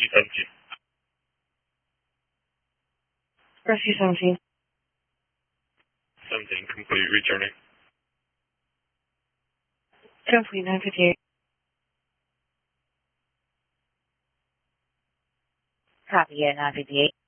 17. Rescue 17. 17, complete, returning. Complete 958. Copy at 958.